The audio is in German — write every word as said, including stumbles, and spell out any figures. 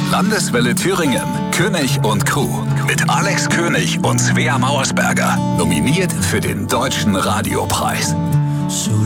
Landeswelle Thüringen. König und Kuh. Mit Alex König und Svea Mauersberger. Nominiert für den Deutschen Radiopreis.